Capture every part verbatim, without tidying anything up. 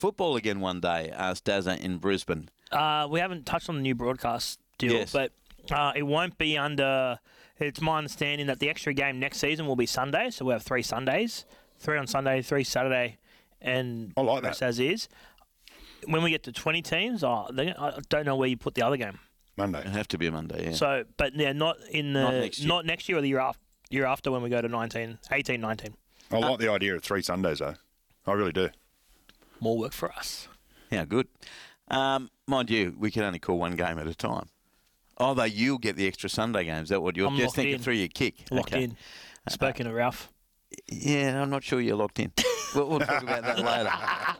football again one day, uh, Stazza, in Brisbane. Uh, we haven't touched on the new broadcast deal, Yes. but uh, it won't be under. It's my understanding that the extra game next season will be Sunday, so we'll have three Sundays, three on Sunday, three Saturday, and I like the rest that. as is. When we get to twenty teams, oh, they, I don't know where you put the other game. Monday. It'll have to be a Monday, yeah. So, but yeah, not in the Not next year. not next year or the year after. Year after when we go to nineteen, eighteen, nineteen. I like the idea of three Sundays, though. I really do. More work for us. Yeah, good. Um, mind you, we can only call one game at a time. Although you'll get the extra Sunday games. Is that what you're I'm just locked thinking in. through your kick? Locked Okay. in. Spoken to Ralph. Yeah, I'm not sure you're locked in. we'll, we'll talk about that later.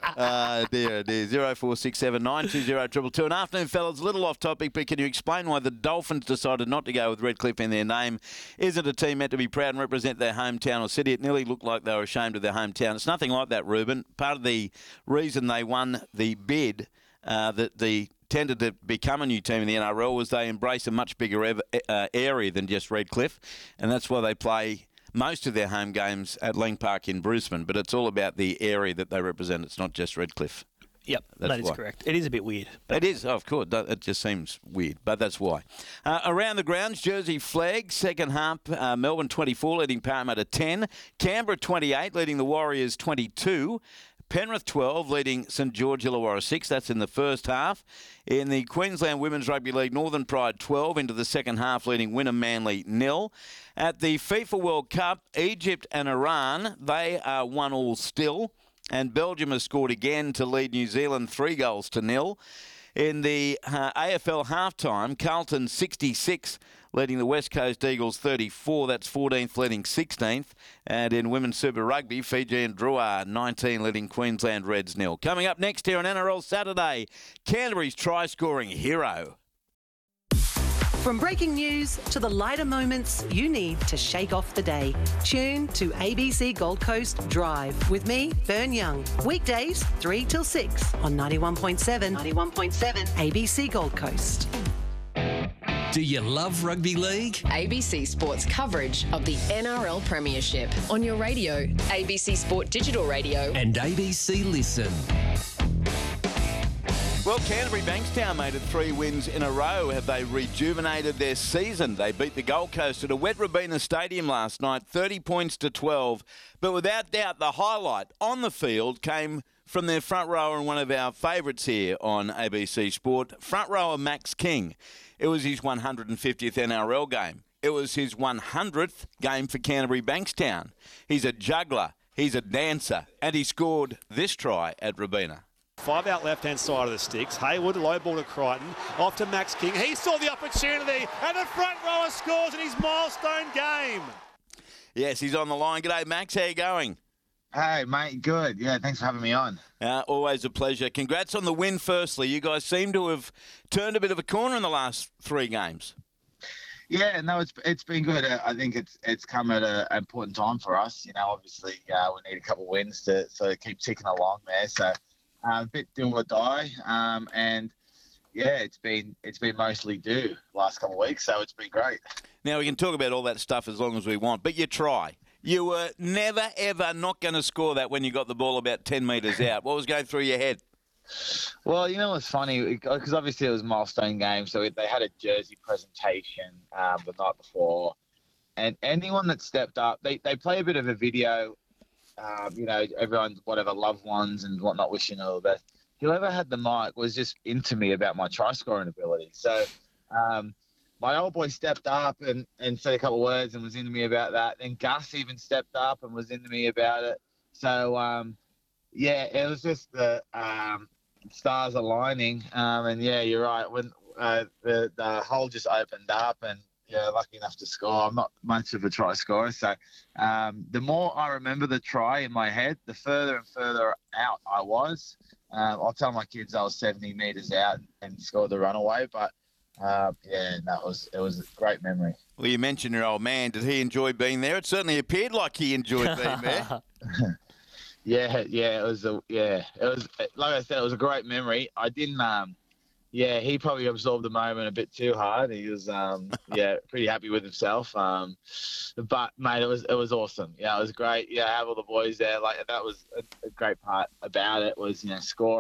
Uh, dear, dear. zero four six seven nine two zero two two. An afternoon, fellas. A little off topic, but can you explain why the Dolphins decided not to go with Redcliffe in their name? Isn't a team meant to be proud and represent their hometown or city? It nearly looked like they were ashamed of their hometown. It's nothing like that, Ruben. Part of the reason they won the bid, uh, that the tended to become a new team in the N R L, was they embrace a much bigger ev- uh, area than just Redcliffe, and that's why they play most of their home games at Lang Park in Brisbane, but it's all about the area that they represent. It's not just Redcliffe. Yep, That's that is why. correct. It is a bit weird. It is, oh, of course. That- It just seems weird, but that's why. Uh, around the grounds, Jersey flag, second half, uh, Melbourne twenty-four, leading Parramatta ten. Canberra twenty-eight, leading the Warriors twenty-two. Penrith twelve, leading St George Illawarra six. That's in the first half. In the Queensland Women's Rugby League, Northern Pride twelve into the second half, leading Wynnum Manly nil. At the FIFA World Cup, Egypt and Iran, they are one all still. And Belgium has scored again to lead New Zealand three goals to nil. In the uh, A F L halftime, Carlton sixty-six, leading the West Coast Eagles thirty-four. That's fourteenth, leading sixteenth. And in Women's Super Rugby, Fiji and Drua nineteen, leading Queensland Reds nil. Coming up next here on N R L Saturday, Canterbury's try-scoring hero. From breaking news to the lighter moments you need to shake off the day. Tune to A B C Gold Coast Drive with me, Fern Young. Weekdays, three till six on ninety-one point seven, ninety-one point seven A B C Gold Coast. Do you love rugby league? A B C Sports coverage of the N R L Premiership on your radio, A B C Sport Digital Radio. And A B C Listen. Well, Canterbury Bankstown made it three wins in a row. Have they rejuvenated their season? They beat the Gold Coast at a wet Robina Stadium last night, thirty points to twelve. But without doubt, the highlight on the field came from their front rower and one of our favourites here on A B C Sport, front rower Max King. It was his one hundred fiftieth N R L game. It was his one hundredth game for Canterbury Bankstown. He's a juggler, he's a dancer, and he scored this try at Robina. Five out left-hand side of the sticks. Hayward, low ball to Crichton. Off to Max King. He saw the opportunity, and the front rower scores in his milestone game. Yes, he's on the line. G'day, Max. How you going? Hey, mate. Good. Yeah, thanks for having me on. Uh, always a pleasure. Congrats on the win, firstly. You guys seem to have turned a bit of a corner in the last three games. Yeah, no, it's it's been good. Uh, I think it's it's come at a- an important time for us. You know, obviously uh, we need a couple of wins to sort of keep ticking along there. So uh, a bit do or die, um, and yeah, it's been it's been mostly due last couple of weeks. So it's been great. Now, we can talk about all that stuff as long as we want, but you try. You were never, ever not going to score that when you got the ball about ten metres out. What was going through your head? Well, you know what's funny? Because obviously it was a milestone game, so they had a jersey presentation um, the night before. And anyone that stepped up, they, they play a bit of a video, um, you know, everyone, whatever, loved ones and whatnot, wishing all the best. Whoever had the mic was just into me about my try-scoring ability. So um, my old boy stepped up and, and said a couple of words and was into me about that. Then Gus even stepped up and was into me about it. So, um, yeah, it was just the um, stars aligning. Um, and, yeah, you're right. When uh, the, the hole just opened up and, yeah, lucky enough to score. I'm not much of a try scorer. So um, the more I remember the try in my head, the further and further out I was. Um, I'll tell my kids I was seventy metres out and scored the runaway. But, uh, yeah, that was it was a great memory. Well, you mentioned your old man. Did he enjoy being there? It certainly appeared like he enjoyed being there. Yeah, yeah, it was a yeah, it was like I said, it was a great memory. I didn't um, yeah, he probably absorbed the moment a bit too hard. He was, um, yeah, pretty happy with himself. Um, but mate, it was it was awesome. Yeah, it was great. Yeah, have all the boys there. Like that was a, a great part about it was you know score.